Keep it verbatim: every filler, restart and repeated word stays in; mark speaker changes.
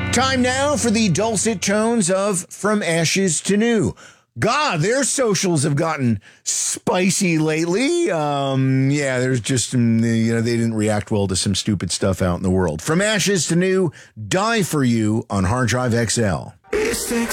Speaker 1: Time now for the dulcet tones of From Ashes to New. God, their socials have gotten spicy lately. Um, yeah, there's just some, you know, they didn't react well to some stupid stuff out in the world. From Ashes to New, Die For You on Hard Drive X L.